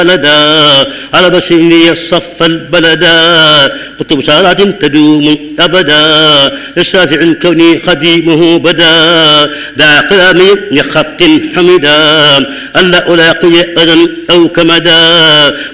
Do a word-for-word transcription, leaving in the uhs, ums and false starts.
لدى على بسيني الصف البلدا قلت بشارات تدوم أبدا للشافع كوني خديمه بدا دع قلامي لخط حمدا ألا ألاقي أذى أو كمدا